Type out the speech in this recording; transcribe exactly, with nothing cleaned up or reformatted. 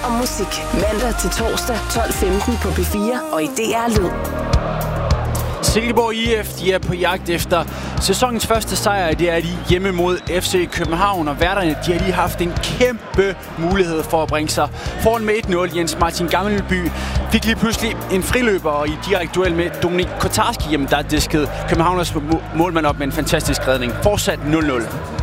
og musik. Mandag til torsdag tolv femten på P fire og i D R Lyd. Silkeborg I F, de er på jagt efter sæsonens første sejr. Det er de hjemme mod F C København, og værterne, de har lige haft en kæmpe mulighed for at bringe sig foran med et nul. Jens Martin Gammelby fik lige pludselig en friløber, og i direkte duel med Dominik Kotarski, jamen der diskede Københavners målmand op med en fantastisk redning. Fortsat nul nul.